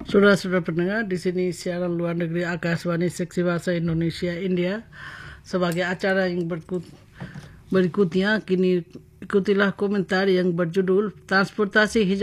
Saudara-saudara pendengar, di sini siaran luar negeri Akaswani Seksi Bahasa Indonesia India. Sebagai acara yang berikutnya, kini ikutilah komentar yang berjudul Transportasi Hijau